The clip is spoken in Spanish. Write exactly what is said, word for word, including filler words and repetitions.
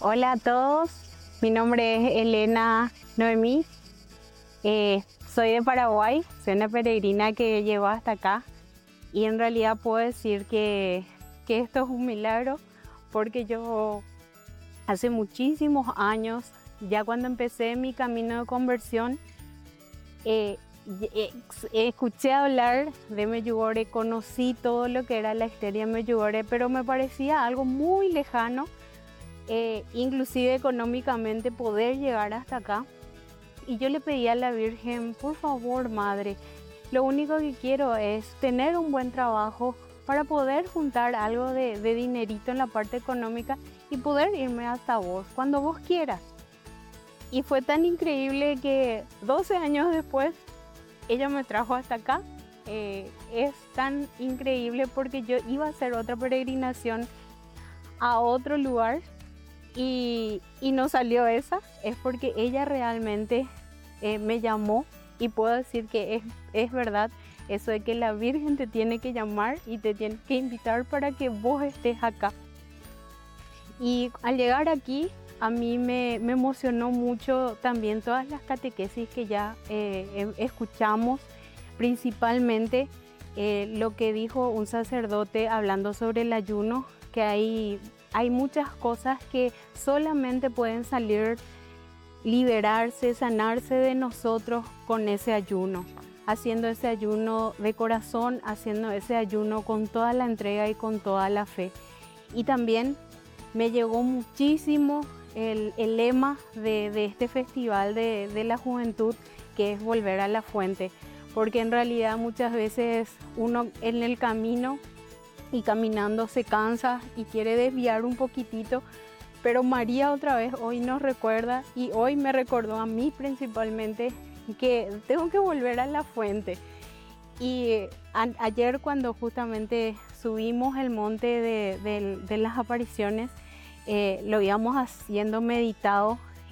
Hola a todos, mi nombre es Elena Noemí, eh, soy de Paraguay, soy una peregrina que llegó hasta acá y en realidad puedo decir que, que esto es un milagro porque yo hace muchísimos años, ya cuando empecé mi camino de conversión, eh, eh, escuché hablar de Medjugorje, conocí todo lo que era la historia de Medjugorje, pero me parecía algo muy lejano. Eh, inclusive económicamente poder llegar hasta acá. Y yo le pedí a la Virgen, por favor, Madre, lo único que quiero es tener un buen trabajo para poder juntar algo de, de dinerito en la parte económica y poder irme hasta vos, cuando vos quieras. Y fue tan increíble que doce años después, ella me trajo hasta acá. Eh, es tan increíble porque yo iba a hacer otra peregrinación a otro lugar. Y, y no salió esa, es porque ella realmente eh, me llamó y puedo decir que es, es verdad eso de que la Virgen te tiene que llamar y te tiene que invitar para que vos estés acá. Y al llegar aquí a mí me, me emocionó mucho también todas las catequesis que ya eh, escuchamos, principalmente eh, lo que dijo un sacerdote hablando sobre el ayuno, que hay Hay muchas cosas que solamente pueden salir, liberarse, sanarse de nosotros con ese ayuno, haciendo ese ayuno de corazón, haciendo ese ayuno con toda la entrega y con toda la fe. Y también me llegó muchísimo el, el lema de, de este festival de, de la juventud, que es volver a la fuente, porque en realidad muchas veces uno en el camino y caminando se cansa y quiere desviar un poquitito, pero María otra vez hoy nos recuerda y hoy me recordó a mí principalmente que tengo que volver a la fuente. Y a, ayer cuando justamente subimos el monte de, de, de las apariciones, eh, lo íbamos haciendo meditado